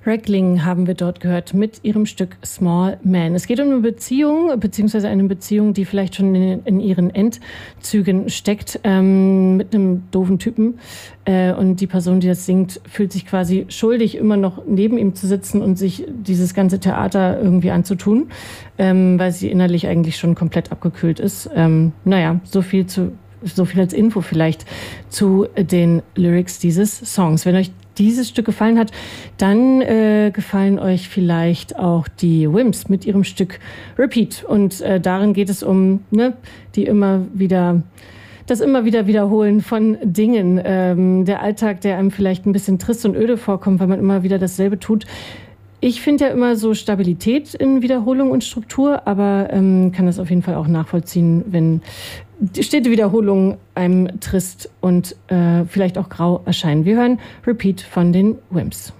Reckling haben wir dort gehört mit ihrem Stück Small Man. Es geht um eine Beziehung, beziehungsweise eine Beziehung, die vielleicht schon in ihren Endzügen steckt, mit einem doofen Typen. Und die Person, die das singt, fühlt sich quasi schuldig, immer noch neben ihm zu sitzen und sich dieses ganze Theater irgendwie anzutun, weil sie innerlich eigentlich schon komplett abgekühlt ist. So viel als Info vielleicht zu den Lyrics dieses Songs. Wenn euch dieses Stück gefallen hat, dann gefallen euch vielleicht auch die Wimps mit ihrem Stück Repeat. Und darin geht es um das immer wieder Wiederholen von Dingen. Der Alltag, der einem vielleicht ein bisschen trist und öde vorkommt, weil man immer wieder dasselbe tut. Ich finde ja immer so Stabilität in Wiederholung und Struktur, aber kann das auf jeden Fall auch nachvollziehen, wenn die stete Wiederholungen einem trist und vielleicht auch grau erscheinen. Wir hören Repeat von den Wimps.